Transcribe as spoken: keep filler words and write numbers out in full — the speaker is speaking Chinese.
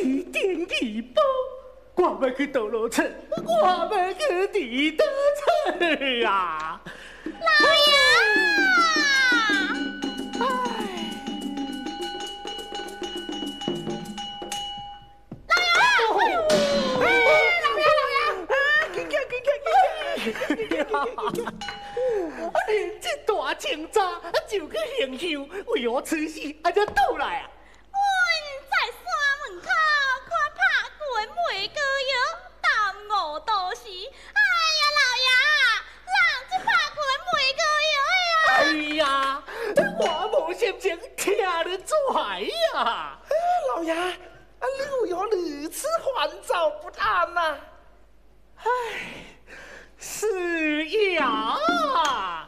一点一步，我要去倒落城，我要去地倒城啊！ 老爷。 这大清早就去行凶，为何此时还才倒来啊？ 阮在山门口看拍过梅哥药，耽误多时。哎呀，老爷，人这拍过梅哥药呀！ 哎呀，我无心情听你拽呀！ 老爷，啊，你有如此烦躁不安呐？ 唉，是呀。